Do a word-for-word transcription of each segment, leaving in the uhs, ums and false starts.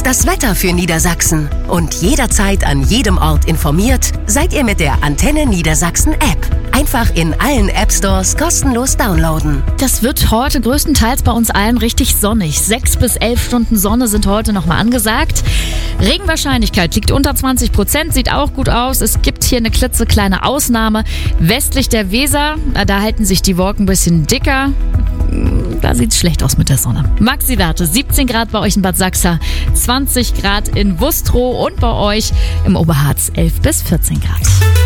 Jetzt das Wetter für Niedersachsen. Und jederzeit an jedem Ort informiert seid ihr mit der Antenne Niedersachsen App. Einfach in allen App Stores kostenlos downloaden. Das wird heute größtenteils bei uns allen richtig sonnig. Sechs bis elf Stunden Sonne sind heute nochmal angesagt. Regenwahrscheinlichkeit liegt unter zwanzig Prozent, sieht auch gut aus. Es gibt hier eine klitzekleine Ausnahme. Westlich der Weser, da halten sich die Wolken ein bisschen dicker. Da sieht es schlecht aus mit der Sonne. Maxi-Werte siebzehn Grad bei euch in Bad Sachsa, zwanzig Grad in Wustrow und bei euch im Oberharz elf bis vierzehn Grad.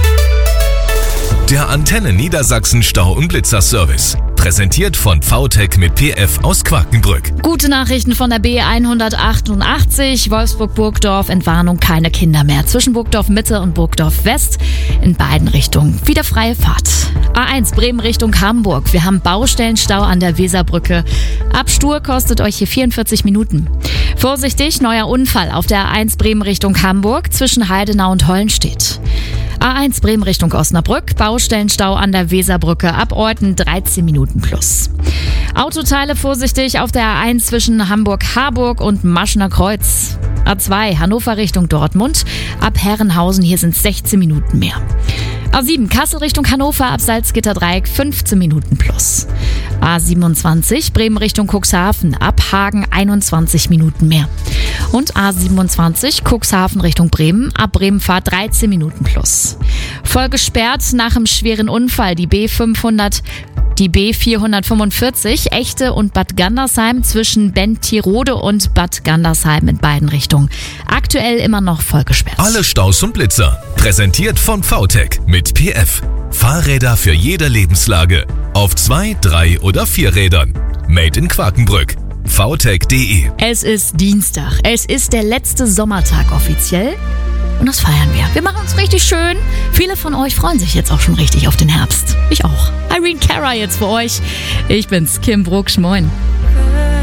Der Antenne Niedersachsen Stau- und Blitzer-Service. Präsentiert von V T E C mit P F aus Quakenbrück. Gute Nachrichten von der B hundertachtundachtzig. Wolfsburg-Burgdorf, Entwarnung, keine Kinder mehr. Zwischen Burgdorf Mitte und Burgdorf West in beiden Richtungen. Wieder freie Fahrt. A eins Bremen Richtung Hamburg. Wir haben Baustellenstau an der Weserbrücke. Ab Stur kostet euch hier vierundvierzig Minuten. Vorsichtig, neuer Unfall auf der A eins Bremen Richtung Hamburg zwischen Heidenau und Hollenstedt. A eins Bremen Richtung Osnabrück, Baustellenstau an der Weserbrücke, ab Orten dreizehn Minuten plus. Autoteile vorsichtig auf der A eins zwischen Hamburg-Harburg und Maschener Kreuz. A zwei Hannover Richtung Dortmund, ab Herrenhausen, hier sind sechzehn Minuten mehr. A sieben Kassel Richtung Hannover, ab Salzgitterdreieck fünfzehn Minuten plus. A siebenundzwanzig Bremen Richtung Cuxhaven, ab Hagen einundzwanzig Minuten mehr. Und A siebenundzwanzig Cuxhaven Richtung Bremen, ab Bremenfahrt dreizehn Minuten plus. Voll gesperrt nach einem schweren Unfall die B fünfhundert, die B vierhundertfünfundvierzig, Echte und Bad Gandersheim zwischen Bentirode und Bad Gandersheim in beiden Richtungen. Aktuell immer noch voll gesperrt. Alle Staus und Blitzer. Präsentiert von V T E C mit P F. Fahrräder für jede Lebenslage. Auf zwei, drei oder vier Rädern. Made in Quakenbrück. v t e c punkt d e. Es ist Dienstag. Es ist der letzte Sommertag offiziell. Und das feiern wir. Wir machen uns richtig schön. Viele von euch freuen sich jetzt auch schon richtig auf den Herbst. Ich auch. Irene Cara jetzt für euch. Ich bin's, Kim Brucksch. Moin.